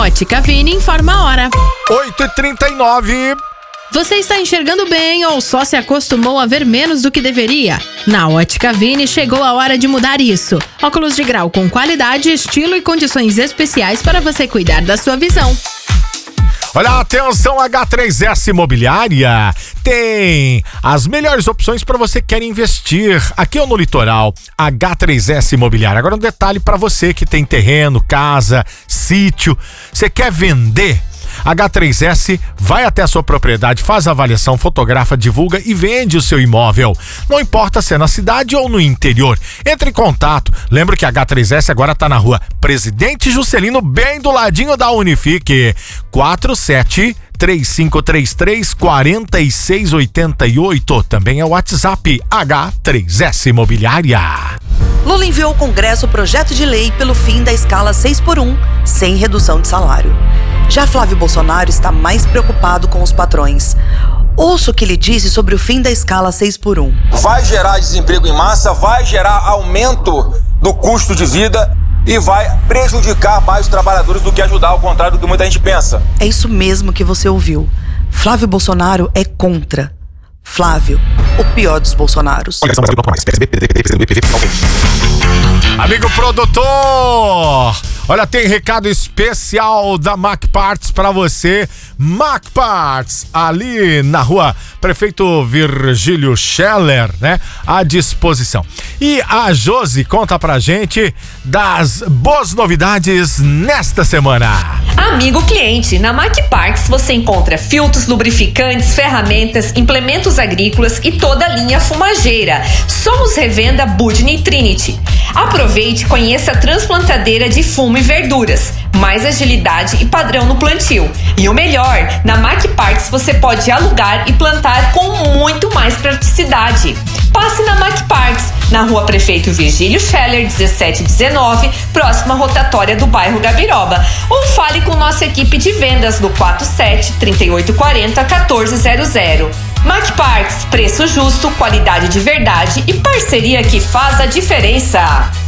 Ótica Vini informa a hora. 8h39. Você está enxergando bem ou só se acostumou a ver menos do que deveria? Na Ótica Vini chegou a hora de mudar isso. Óculos de grau com qualidade, estilo e condições especiais para você cuidar da sua visão. Olha, atenção, H3S Imobiliária tem as melhores opções para você que quer investir aqui ou no litoral. H3S Imobiliária. Agora um detalhe para você que tem terreno, casa, sítio, você quer vender? H3S vai até a sua propriedade, faz a avaliação, fotografa, divulga e vende o seu imóvel. Não importa se é na cidade ou no interior. Entre em contato. Lembra que a H3S agora está na rua Presidente Juscelino, bem do ladinho da Unifique. 47-3533-4688. Também é o WhatsApp H3S Imobiliária. Lula enviou ao Congresso o projeto de lei pelo fim da escala 6x1, sem redução de salário. Já Flávio Bolsonaro está mais preocupado com os patrões. Ouça o que ele disse sobre o fim da escala 6x1. Vai gerar desemprego em massa, vai gerar aumento do custo de vida e vai prejudicar mais os trabalhadores do que ajudar, ao contrário do que muita gente pensa. É isso mesmo que você ouviu. Flávio Bolsonaro é contra. Flávio, o pior dos Bolsonaros. Amigo produtor, olha, tem recado especial da Mac Parts pra você. Mac Parts, ali na rua Prefeito Virgílio Scheller, né? À disposição. E a Josi conta pra gente das boas novidades nesta semana. Amigo cliente, na Mac Parts você encontra filtros, lubrificantes, ferramentas, implementos agrícolas e toda a linha fumageira. Somos revenda Budni Trinity. Aproveite e conheça a transplantadeira de fumo e verduras. Mais agilidade e padrão no plantio. E o melhor, na Mac Parts você pode alugar e plantar com muito mais praticidade. Passe na Mac Parts, na rua Prefeito Virgílio Scheller, 1719, próxima rotatória do bairro Gabiroba. Ou fale com nossa equipe de vendas no 47-3840-1400. Mac Parts, preço justo, qualidade de verdade e parceria que faz a diferença.